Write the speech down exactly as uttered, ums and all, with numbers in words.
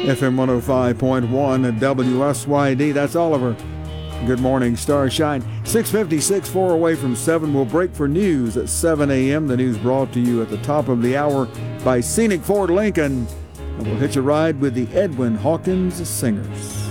F M one oh five point one W S Y D. That's Oliver. Good morning, Starshine. six fifty-six, four away from seven. We'll break for news at seven a.m. The news brought to you at the top of the hour by Scenic Ford Lincoln. And we'll hitch a ride with the Edwin Hawkins Singers.